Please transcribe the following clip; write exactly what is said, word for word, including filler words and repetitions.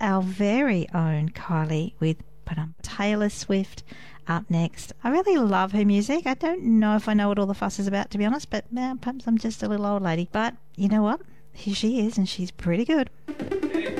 our very own Kylie with Taylor Swift up next. I really love her music. I don't know if I know what all the fuss is about, to be honest, but eh, perhaps I'm just a little old lady. But you know what? Here she is, and she's pretty good.